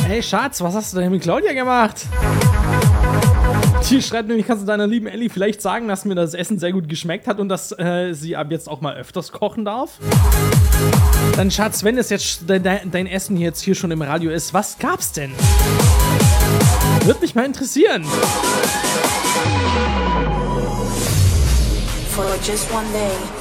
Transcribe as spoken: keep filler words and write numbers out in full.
Hey Schatz, was hast du denn mit Claudia gemacht? Die schreibt nämlich, kannst du deiner lieben Elli vielleicht sagen, dass mir das Essen sehr gut geschmeckt hat und dass äh, sie ab jetzt auch mal öfters kochen darf? Dann Schatz, wenn es jetzt de- de- dein Essen jetzt hier schon im Radio ist, was gab's denn? Würde mich mal interessieren. For just one day.